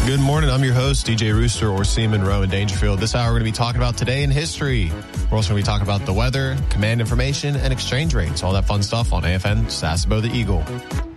Good morning. I'm your host, DJ Rooster, or Seaman Rowe in Dangerfield. This hour, we're going to be talking about today in history. We're also going to be talking about the weather, command information, and exchange rates. All that fun stuff on AFN Sasebo the Eagle.